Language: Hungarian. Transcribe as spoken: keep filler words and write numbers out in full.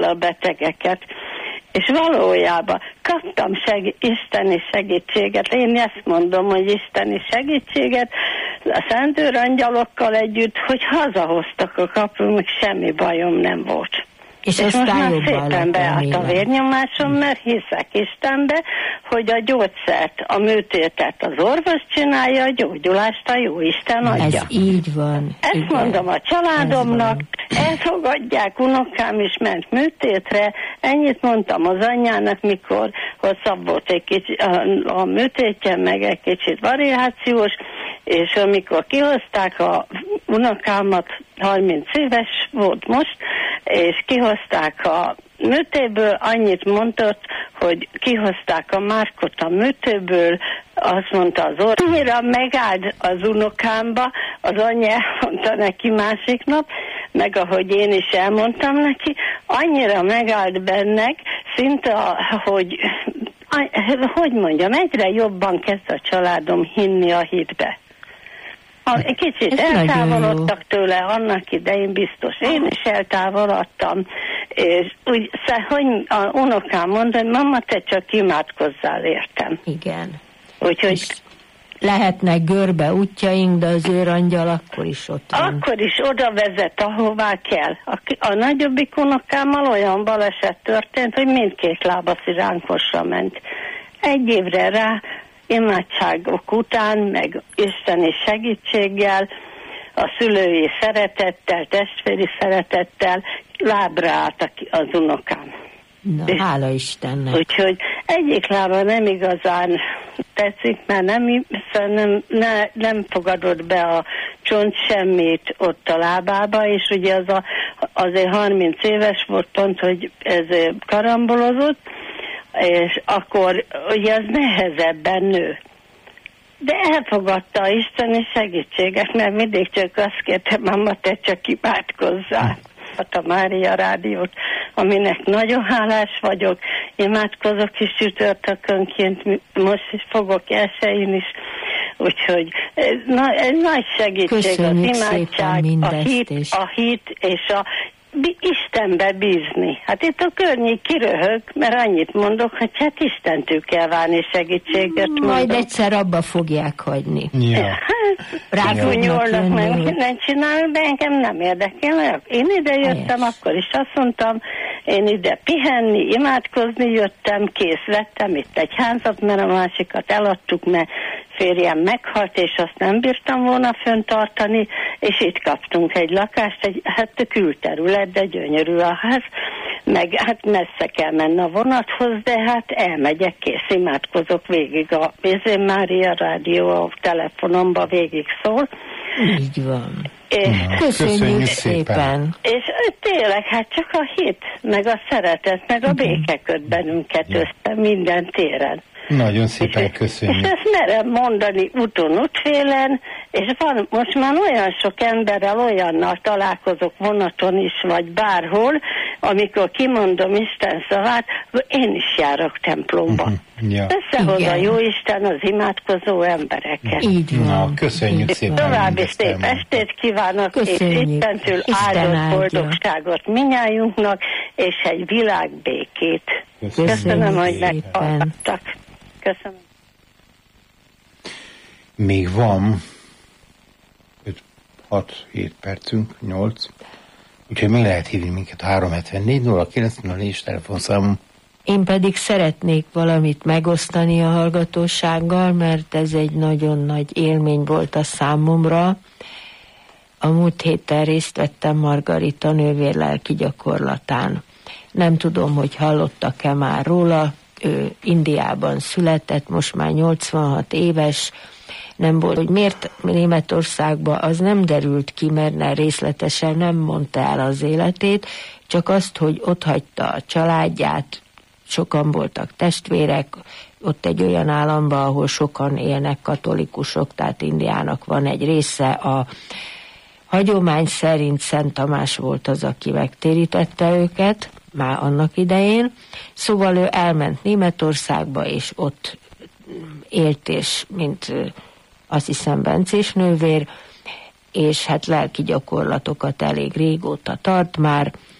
a betegeket. És valójában kaptam seg- isteni segítséget. Én ezt mondom, hogy isteni segítséget a szentőrangyalokkal együtt, hogy hazahoztak a kapun, még semmi bajom nem volt. És, és most már szépen beállt a minden. vérnyomásom, mert hiszek Istenbe, hogy a gyógyszert, a műtétet az orvos csinálja, a gyógyulást a jó Isten adja. Ez így van. Ezt igen. mondom a családomnak, elfogadják, unokám is ment műtétre, ennyit mondtam az anyjának, mikor hosszabb volt egy kicsit a, a műtétje, meg egy kicsit variációs, és amikor kihozták a unokámat, harminc éves volt most, és kihozták a műtéből, annyit mondott, hogy kihozták a Márkot a műtéből, azt mondta az orvos, annyira megállt az unokámba, az anyja elmondta neki másik nap, meg ahogy én is elmondtam neki, annyira megállt bennek, szinte, hogy, hogy mondjam, egyre jobban kezd a családom hinni a hitbe. Egy kicsit ez eltávolodtak tőle, annak idején biztos. Én is eltávolodtam, és úgy, hogy a unokám mondta, hogy mama, te csak imádkozzál, értem. Igen. Úgyhogy és lehetnek görbe útjaink, de az őrangyal akkor is ott van. Akkor is oda vezet, ahová kell. A, a nagyobbik unokámmal olyan baleset történt, hogy mindkét lába sziránkosra ment. Egy évre rá, imádságok után, meg isteni segítséggel, a szülői szeretettel, testvéri szeretettel lábra állt az unokám. Na, és hála Istennek. Úgyhogy egyik lába nem igazán tetszik, mert nem, nem, ne, nem fogadott be a csont semmit ott a lábába, és ugye az a, azért harminc éves volt pont, hogy ez karambolozott, és akkor ugye az nehezebben nő. De elfogadta a isteni segítséget, mert mindig csak azt kérte, mama, te csak imádkozzál. A Mária Rádiót, aminek nagyon hálás vagyok, imádkozok is csütörtökönként, most is fogok elsőjén is, úgyhogy na, ez nagy segítség. Köszönjük az imádság, a hit, és... a hit és a Istenbe bízni. Hát itt a környék kiröhög, mert annyit mondok, hogy hát Istentől kell várni segítséget. Majd mondom. Egyszer abba fogják hagyni. Ja. Rágúnyolnak, meg mindent csinálnak, de engem nem érdekel. Én ide jöttem, helyes. Akkor is azt mondtam, én ide pihenni, imádkozni jöttem, kész vettem itt egy házat, mert a másikat eladtuk, mert férjem meghalt, és azt nem bírtam volna föntartani, és itt kaptunk egy lakást, egy hát külterület, de gyönyörű a ház, meg hát messze kell menni a vonathoz, de hát elmegyek, kész, imádkozok végig a Bézén Mária Rádió a telefonomba végig szól. Így van. És Na, köszönjük, köszönjük szépen. És tényleg, hát csak a hit, meg a szeretet, meg a béke köt bennünket össze minden téren. Nagyon szépen és, köszönjük. És ezt merem mondani úton, útfélen, és van, most már olyan sok emberrel olyannal találkozok vonaton is, vagy bárhol, amikor kimondom Isten szavát, én is járok templomba. Uh-huh. Ja. Összehozza jó Isten az imádkozó embereket. Így van. Na, köszönjük szépen. További szép estét kívánok, köszönjük. És Istentől áldott boldogságot minnyájunknak, és egy világbékét. Köszönjük. Köszönöm, hogy meghallgattak. Köszönöm. Még van hat-hét percünk, nyolc. Úgyhogy még lehet hívni minket a három hetvennégy nulla kilenc nulla négy telefonszámom. Én pedig szeretnék valamit megosztani a hallgatósággal, mert ez egy nagyon nagy élmény volt a számomra. A múlt héten részt vettem Margarita nővér lelki gyakorlatán. Nem tudom, hogy hallottak-e már róla, ő Indiában született, most már nyolcvanhat éves, nem volt, hogy miért Németországban, az nem derült ki, mert részletesen nem mondta el az életét, csak azt, hogy ott hagyta a családját, sokan voltak testvérek, ott egy olyan államban, ahol sokan élnek katolikusok, tehát Indiának van egy része, a hagyomány szerint Szent Tamás volt az, aki megtérítette őket, már annak idején, szóval ő elment Németországba, és ott élt, és mint azt hiszem bencés nővér, és hát lelki gyakorlatokat elég régóta tart már,